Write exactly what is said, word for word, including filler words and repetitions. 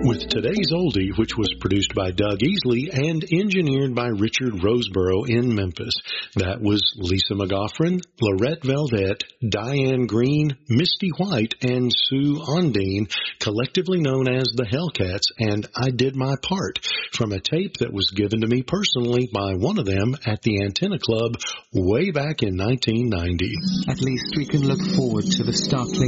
with today's oldie, which was produced by Doug Easley and engineered by Richard Roseborough in Memphis. That was Lisa McGoffrin, Lorette Veldette, Diane Green, Misty White, and Sue Ondine, collectively known as the Hellcats, and I Did My Part, from a tape that was given to me personally by one of them at the Antenna Club way back in nineteen ninety. At least we can look forward to the startling